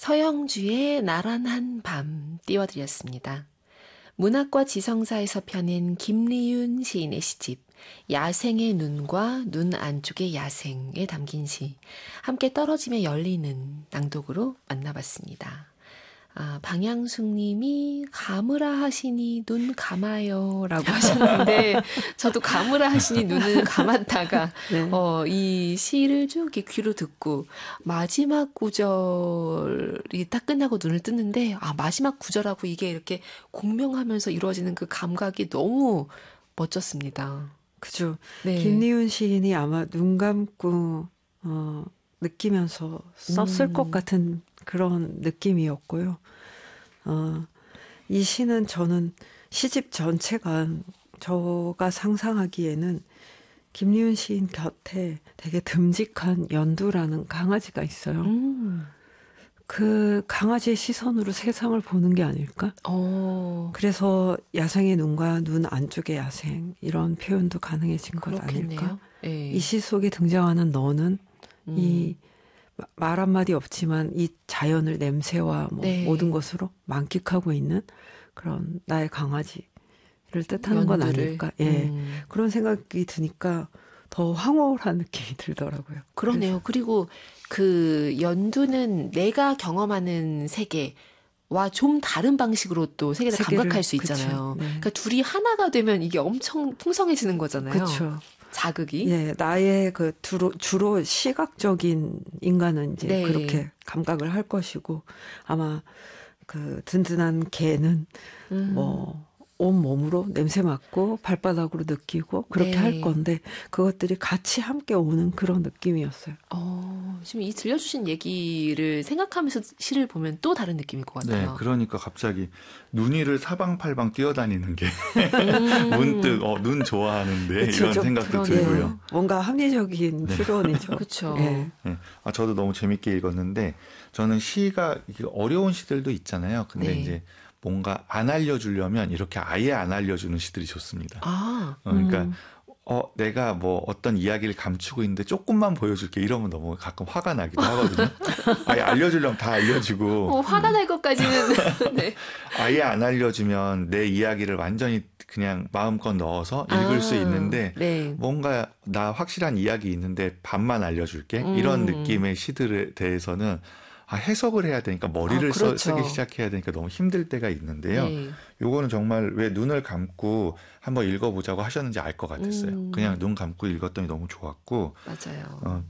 서영주의 나란한 밤 띄워드렸습니다. 문학과 지성사에서 펴낸 김리윤 시인의 시집 야생의 눈과 눈 안쪽의 야생에 담긴 시 함께 떨어지며 열리는 낭독으로 만나봤습니다. 방향숙 님이 감으라 하시니 눈 감아요 라고 하셨는데 저도 감으라 하시니 눈을 감았다가 네. 이 시를 쭉 이렇게 귀로 듣고 마지막 구절이 딱 끝나고 눈을 뜨는데 마지막 구절하고 이게 이렇게 공명하면서 이루어지는 그 감각이 너무 멋졌습니다. 그죠. 네. 김리윤 시인이 아마 눈 감고 느끼면서 썼을 것 같은 그런 느낌이었고요. 이 시는 저는 시집 전체가 저가 상상하기에는 김리윤 시인 곁에 되게 듬직한 연두라는 강아지가 있어요. 그 강아지의 시선으로 세상을 보는 게 아닐까? 그래서 야생의 눈과 눈 안쪽의 야생 이런 표현도 가능해진 것 아닐까? 네. 이 시 속에 등장하는 너는 이 말 한마디 없지만 이 자연을 냄새와 네. 모든 것으로 만끽하고 있는 그런 나의 강아지를 뜻하는 건 아닐까. 예. 그런 생각이 드니까 더 황홀한 느낌이 들더라고요. 그러네요. 그리고 그 연두는 내가 경험하는 세계와 좀 다른 방식으로 또 세계를 감각할 수 있잖아요. 네. 그러니까 둘이 하나가 되면 이게 엄청 풍성해지는 거잖아요. 그렇죠. 자극이. 예, 나의 그 주로 시각적인 인간은 이제 네. 그렇게 감각을 할 것이고 아마 그 든든한 개는 뭐 온몸으로 냄새 맡고 발바닥으로 느끼고 그렇게 네. 할 건데 그것들이 같이 함께 오는 그런 느낌이었어요. 지금 이 들려주신 얘기를 생각하면서 시를 보면 또 다른 느낌일 것 같아요. 네, 그러니까 갑자기 눈 위를 사방팔방 뛰어다니는 게 문득 눈 좋아하는데 그쵸, 이런 생각도 그러네요. 들고요. 뭔가 합리적인 네. 추론이죠. 그렇죠. 네. 네. 저도 너무 재밌게 읽었는데 저는 시가 어려운 시들도 있잖아요. 근데 네. 이제 뭔가 안 알려주려면 이렇게 아예 안 알려주는 시들이 좋습니다. 그러니까 내가 뭐 어떤 이야기를 감추고 있는데 조금만 보여줄게 이러면 너무 가끔 화가 나기도 하거든요. 아예 알려주려면 다 알려주고. 화가 날 것까지는. 네. 아예 안 알려주면 내 이야기를 완전히 그냥 마음껏 넣어서 읽을 수 있는데 네. 뭔가 나 확실한 이야기 있는데 반만 알려줄게 이런 느낌의 시들에 대해서는 해석을 해야 되니까 머리를 그렇죠. 쓰기 시작해야 되니까 너무 힘들 때가 있는데요. 네. 요거는 정말 왜 눈을 감고 한번 읽어보자고 하셨는지 알 것 같았어요. 그냥 눈 감고 읽었더니 너무 좋았고. 맞아요.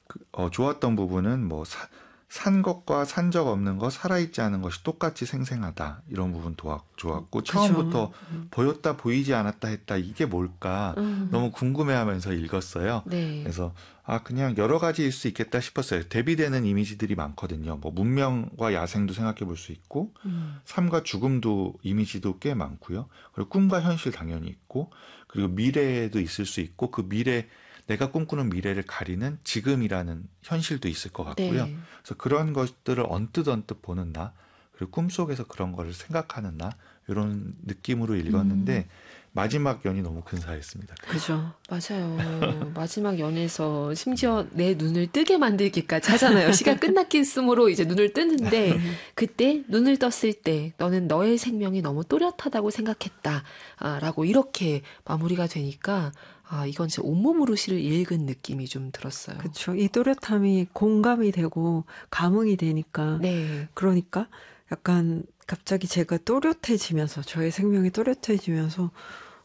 좋았던 부분은 뭐 산 것과 산 적 없는 것, 살아있지 않은 것이 똑같이 생생하다. 이런 부분 좋았고 처음부터 보였다 보이지 않았다 했다. 이게 뭘까 너무 궁금해하면서 읽었어요. 네. 그래서 그냥 여러 가지일 수 있겠다 싶었어요. 대비되는 이미지들이 많거든요. 뭐 문명과 야생도 생각해 볼 수 있고 삶과 죽음도 이미지도 꽤 많고요. 그리고 꿈과 현실 당연히 있고 그리고 미래도 있을 수 있고 그 미래 내가 꿈꾸는 미래를 가리는 지금이라는 현실도 있을 것 같고요. 네. 그래서 그런 것들을 언뜻 보는 나 그리고 꿈속에서 그런 거를 생각하는 나 이런 느낌으로 읽었는데 마지막 연이 너무 근사했습니다. 그죠. 맞아요. 마지막 연에서 심지어 내 눈을 뜨게 만들기까지 하잖아요. 시간 끝났겠으므로 이제 눈을 뜨는데 그때 눈을 떴을 때 너는 너의 생명이 너무 또렷하다고 생각했다. 라고 이렇게 마무리가 되니까 이건 진짜 온몸으로 시를 읽은 느낌이 좀 들었어요. 그렇죠. 이 또렷함이 공감이 되고 감흥이 되니까 네. 그러니까 약간 갑자기 제가 또렷해지면서 저의 생명이 또렷해지면서